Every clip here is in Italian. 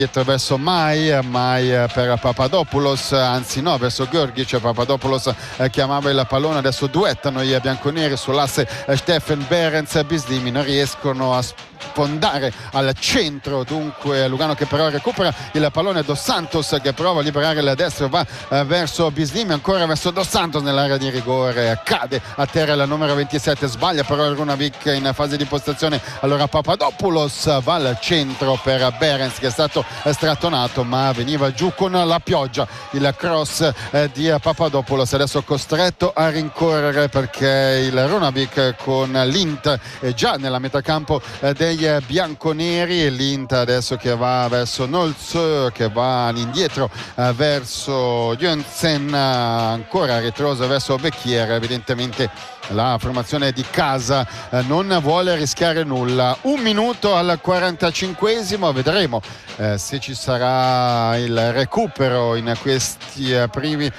dietro verso Mai per Papadopoulos, anzi no, verso Georgic. Papadopoulos chiamava il pallone, adesso duettano i bianconeri sull'asse Steffen Behrens. Bislimi non riescono a sfondare al centro, dunque Lugano che però recupera il pallone. Dos Santos che prova a liberare il destro, va verso Bislimi, ancora verso Dos Santos nell'area di rigore, cade a terra il numero 27, sbaglia però Runavic in fase di postazione. Allora Papadopoulos va al centro per Behrens che è stato strattonato ma veniva giù con la pioggia. Il cross di Papadopoulos, adesso costretto a rincorrere perché il Runavic con l'Int è già nella metà campo dei bianconeri, e l'Int adesso che va verso Nolz, che va all'indietro verso Jönsen, ancora ritroso verso Becchier. Evidentemente la formazione di casa non vuole rischiare nulla. 1 minuto al 45esimo, vedremo se ci sarà il recupero in questi primi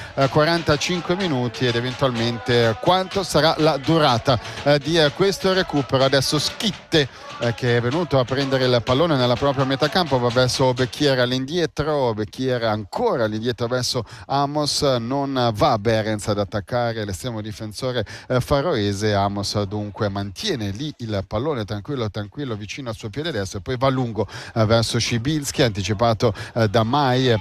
45 minuti ed eventualmente quanto sarà la durata di questo recupero. Adesso Schitte che è venuto a prendere il pallone nella propria metà campo, va verso Becchier all'indietro, Becchier ancora all'indietro verso Amos, non va Behrens ad attaccare l'estremo difensore faroese. Amos dunque mantiene lì il pallone tranquillo vicino al suo piede destro e poi va lungo verso Szybilski, anticipato da Mai,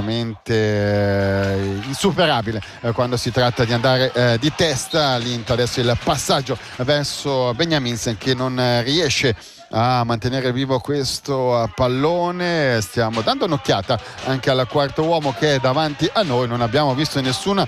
praticamente insuperabile quando si tratta di andare di testa. L'Inter adesso il passaggio verso Benjaminsen che non riesce a mantenere vivo questo pallone. Stiamo dando un'occhiata anche al quarto uomo che è davanti a noi, non abbiamo visto nessuna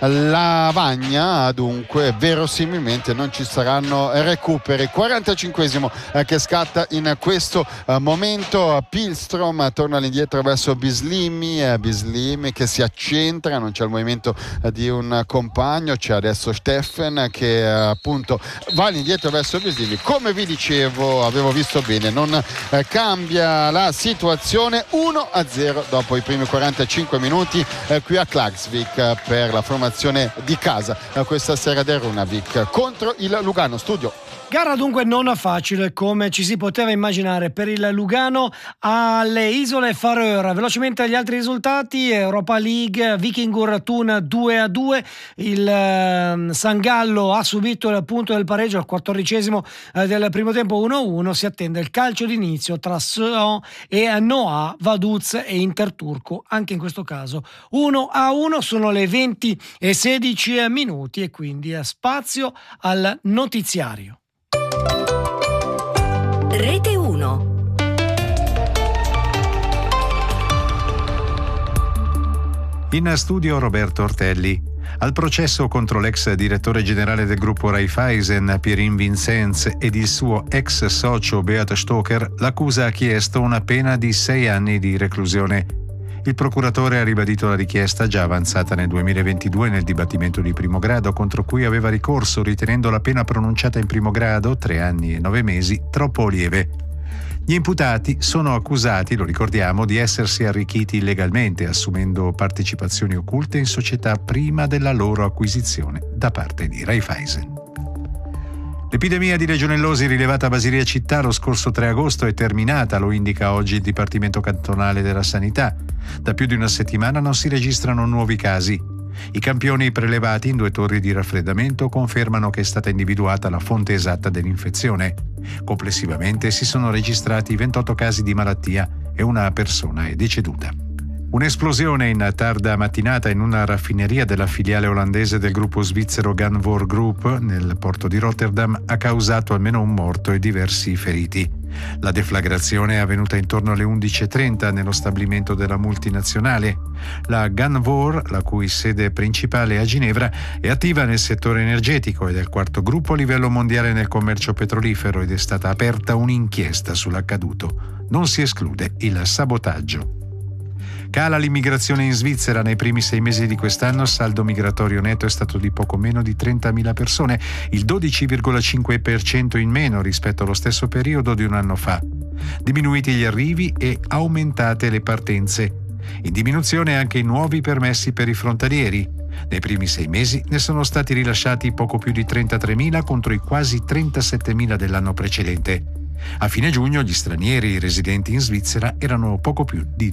lavagna, dunque verosimilmente non ci saranno recuperi. 45esimo che scatta in questo momento. Pilstrom torna all'indietro verso Bislimi che si accentra, non c'è il movimento di un compagno, c'è adesso Steffen che appunto va all'indietro verso Bislimi. Come vi dicevo, avevo visto bene, non cambia la situazione. 1-0 dopo i primi 45 minuti qui a Klaksvik per la formazione di casa questa sera del Runavic contro il Lugano. Studio. Gara dunque non facile come ci si poteva immaginare per il Lugano alle Isole Faroe. Velocemente gli altri risultati: Europa League, Vikingur Thun 2-2, il San Gallo ha subito il punto del pareggio al 14esimo del primo tempo 1-1. Si attende il calcio d'inizio tra Sion e Noah Vaduz e Interturco, anche in questo caso 1-1. Sono le 20:16 minuti e quindi spazio al notiziario. Rete 1. In studio Roberto Ortelli. Al processo contro l'ex direttore generale del gruppo Raiffeisen Pierin Vincenz ed il suo ex socio Beat Stoker, l'accusa ha chiesto una pena di 6 anni di reclusione. Il procuratore ha ribadito la richiesta già avanzata nel 2022 nel dibattimento di primo grado, contro cui aveva ricorso ritenendo la pena pronunciata in primo grado, 3 anni e 9 mesi, troppo lieve. Gli imputati sono accusati, lo ricordiamo, di essersi arricchiti illegalmente assumendo partecipazioni occulte in società prima della loro acquisizione da parte di Raiffeisen. L'epidemia di legionellosi rilevata a Basilia Città lo scorso 3 agosto è terminata, lo indica oggi il Dipartimento Cantonale della Sanità. Da più di una settimana non si registrano nuovi casi. I campioni prelevati in 2 torri di raffreddamento confermano che è stata individuata la fonte esatta dell'infezione. Complessivamente si sono registrati 28 casi di malattia e una persona è deceduta. Un'esplosione in tarda mattinata in una raffineria della filiale olandese del gruppo svizzero Gunvor Group nel porto di Rotterdam ha causato almeno un morto e diversi feriti. La deflagrazione è avvenuta intorno alle 11:30 nello stabilimento della multinazionale. La Gunvor, la cui sede principale è a Ginevra, è attiva nel settore energetico ed è il 4º gruppo a livello mondiale nel commercio petrolifero ed è stata aperta un'inchiesta sull'accaduto. Non si esclude il sabotaggio. Cala l'immigrazione in Svizzera. Nei primi 6 mesi di quest'anno il saldo migratorio netto è stato di poco meno di 30.000 persone, il 12,5% in meno rispetto allo stesso periodo di un anno fa. Diminuiti gli arrivi e aumentate le partenze. In diminuzione anche i nuovi permessi per i frontalieri. Nei primi 6 mesi ne sono stati rilasciati poco più di 33.000 contro i quasi 37.000 dell'anno precedente. A fine giugno gli stranieri residenti in Svizzera erano poco più di